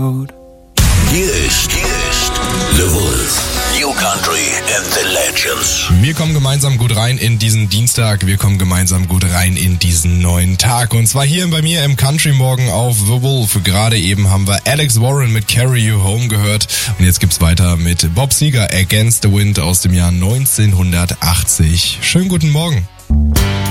road. Hier ist The Wolf. New Country and the Legends. Wir kommen gemeinsam gut rein in diesen Dienstag. Wir kommen gemeinsam gut rein in diesen neuen Tag. Und zwar hier bei mir im Country Morgen auf The Wolf. Gerade eben haben wir Alex Warren mit Carry You Home gehört. Und jetzt gibt's weiter mit Bob Seger, Against the Wind aus dem Jahr 1980. Schönen guten Morgen.